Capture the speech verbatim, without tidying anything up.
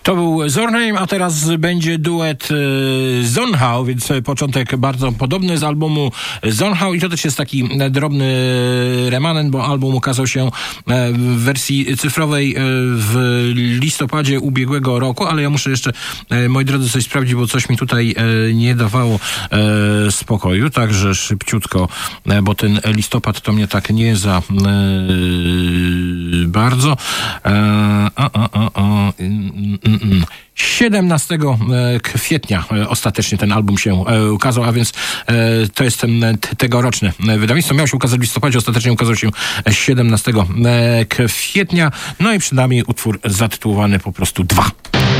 To był Zornheim, a teraz będzie duet e, Zonhau, więc początek bardzo podobny z albumu Zonhau i to też jest taki drobny remanent, bo album ukazał się e, w wersji cyfrowej e, w listopadzie ubiegłego roku, ale ja muszę jeszcze, e, moi drodzy, coś sprawdzić, bo coś mi tutaj e, nie dawało e, spokoju, także szybciutko, e, bo ten listopad to mnie tak nie za e, bardzo. E, a, a, a, a, mm, mm. siedemnastego kwietnia ostatecznie ten album się ukazał, a więc to jest ten tegoroczne wydawnictwo. Miał się ukazać w listopadzie, ostatecznie ukazał się siedemnastego kwietnia. No i przed nami utwór zatytułowany po prostu Dwa.